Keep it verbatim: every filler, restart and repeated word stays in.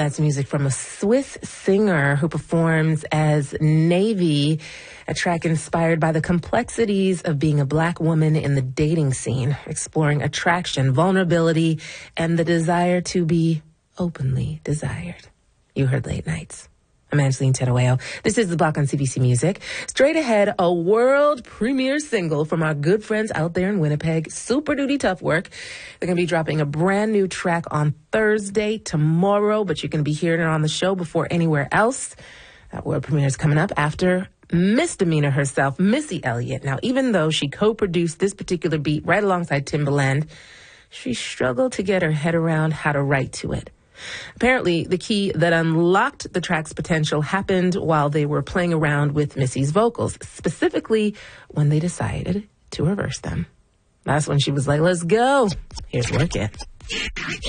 That's music from a Swiss singer who performs as Navy, a track inspired by the complexities of being a black woman in the dating scene, exploring attraction, vulnerability, and the desire to be openly desired. You heard Late Nights. I'm Angeline Terueo. This is The Block on C B C Music. Straight ahead, a world premiere single from our good friends out there in Winnipeg, Super Duty Tough Work. They're going to be dropping a brand new track on Thursday, tomorrow, but you're going to be hearing it on the show before anywhere else. That world premiere is coming up after Misdemeanor herself, Missy Elliott. Now, even though she co-produced this particular beat right alongside Timbaland, she struggled to get her head around how to write to it. Apparently, the key that unlocked the track's potential happened while they were playing around with Missy's vocals, specifically when they decided to reverse them. That's when she was like, let's go. Here's Work It.